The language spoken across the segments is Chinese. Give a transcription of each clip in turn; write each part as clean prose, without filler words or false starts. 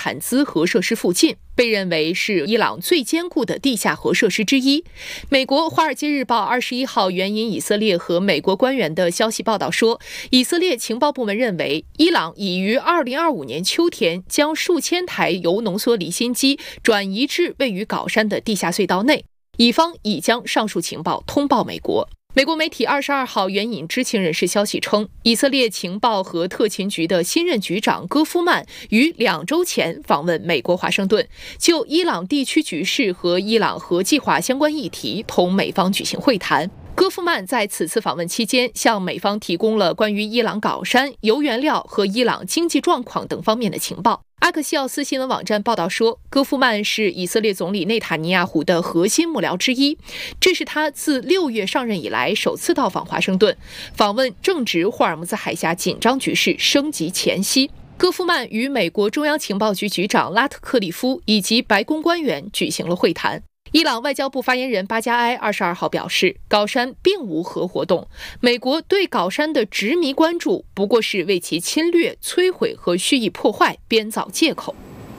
坦兹核设施附近，被认为是伊朗最坚固的地下核设施之一。美国《华尔街日报》21号援引以色列和美国官员的消息报道说，以色列情报部门认为，伊朗已于2025年秋天将数千台铀浓缩离心机转移至位于皋山的地下隧道内。以方已将上述情报通报美国。美国媒体22号援引知情人士消息称，以色列情报和特勤局的新任局长戈夫曼于2周前访问美国华盛顿，就伊朗地区局势和伊朗核计划相关议题同美方举行会谈。戈夫曼在此次访问期间向美方提供了关于伊朗皋山、铀原料和伊朗经济状况等方面的情报。阿克西奥斯新闻网站报道说，戈夫曼是以色列总理内塔尼亚胡的核心幕僚之一，这是他自6月上任以来首次到访华盛顿，访问正值霍尔木兹海峡紧张局势升级前夕。戈夫曼与美国中央情报局局长拉特克利夫以及白宫官员举行了会谈。伊朗外交部发言人巴加埃22号表示，皋山并无核活动，美国对皋山的执迷关注不过是为其侵略、摧毁和蓄意破坏编造借口。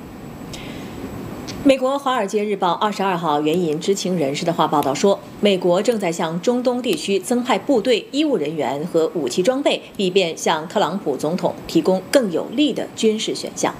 美国《华尔街日报》22号援引知情人士的话报道说，美国正在向中东地区增派部队、医务人员和武器装备，以便向特朗普总统提供更有利的军事选项。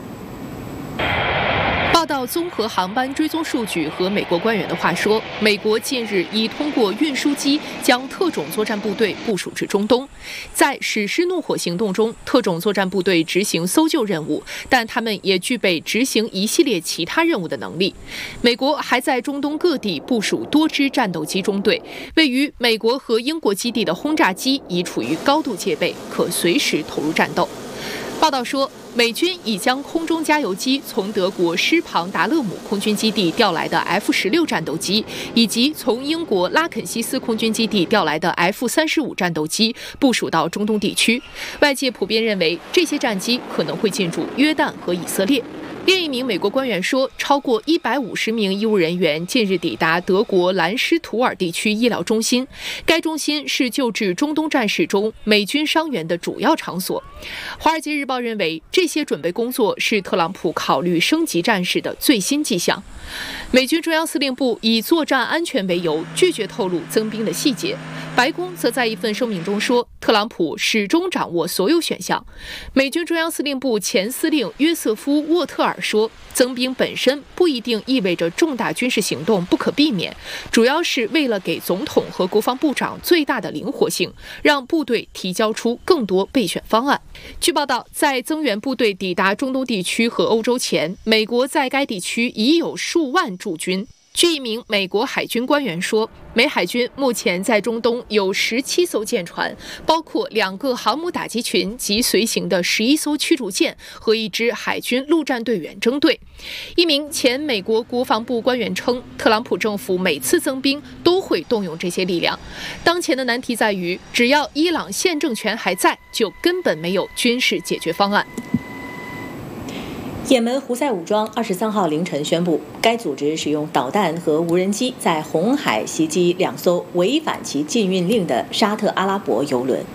报道综合航班追踪数据和美国官员的话说，美国近日已通过运输机将特种作战部队部署至中东。在史诗怒火行动中，特种作战部队执行搜救任务，但他们也具备执行一系列其他任务的能力。美国还在中东各地部署多支战斗机中队，位于美国和英国基地的轰炸机已处于高度戒备，可随时投入战斗。报道说，美军已将空中加油机从德国施庞达勒姆空军基地调来的 F-16战斗机，以及从英国拉肯西斯空军基地调来的 F-35战斗机部署到中东地区。外界普遍认为，这些战机可能会进驻约旦和以色列。另一名美国官员说，超过150名医务人员近日抵达德国兰施图尔地区医疗中心，该中心是救治中东战事中美军伤员的主要场所。华尔街日报认为，这些准备工作是特朗普考虑升级战事的最新迹象。美军中央司令部以作战安全为由，拒绝透露增兵的细节。白宫则在一份声明中说，特朗普始终掌握所有选项。美军中央司令部前司令约瑟夫·沃特尔说，增兵本身不一定意味着重大军事行动不可避免，主要是为了给总统和国防部长最大的灵活性，让部队提交出更多备选方案。据报道，在增援部队抵达中东地区和欧洲前，美国在该地区已有数万驻军。据一名美国海军官员说，美海军目前在中东有17艘舰船，包括2个航母打击群及随行的11艘驱逐舰和一支海军陆战队远征队。一名前美国国防部官员称，特朗普政府每次增兵都会动用这些力量。当前的难题在于，只要伊朗现政权还在，就根本没有军事解决方案。 也门胡塞武装23号凌晨宣布，该组织使用导弹和无人机在红海袭击2艘违反其禁运令的沙特阿拉伯油轮。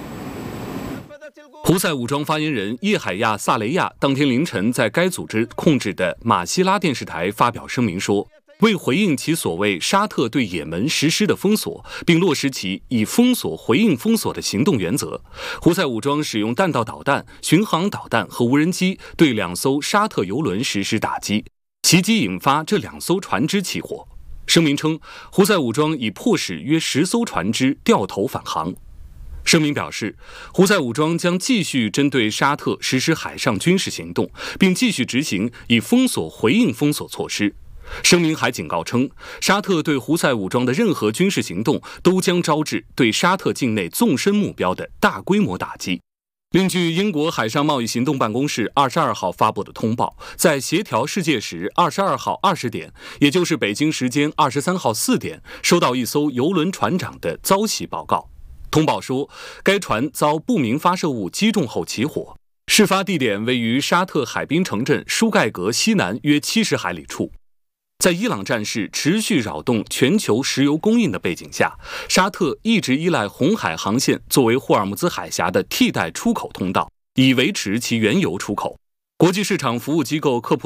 胡塞武装发言人叶海亚·萨雷亚当天凌晨在该组织控制的马希拉电视台发表声明说，为回应其所谓沙特对也门实施的封锁，并落实其以封锁回应封锁的行动原则，胡塞武装使用弹道导弹、巡航导弹和无人机对2艘沙特油轮实施打击，袭击引发这2艘船只起火。声明称，胡塞武装已迫使约10艘船只掉头返航。声明表示，胡塞武装将继续针对沙特实施海上军事行动，并继续执行以封锁回应封锁措施。声明还警告称，沙特对胡塞武装的任何军事行动都将招致对沙特境内纵深目标的大规模打击。另据英国海上贸易行动办公室22号发布的通报，在协调世界时22号20点，也就是北京时间23号4点，收到一艘油轮船长的遭袭报告。通报说，该船遭不明发射物击中后起火，事发地点位于沙特海滨城镇舒盖格西南约70海里处。在伊朗战事持续扰动全球石油供应的背景下，沙特一直依赖红海航线作为霍尔木兹海峡的替代出口通道，以维持其原油出口。国际市场服务机构科普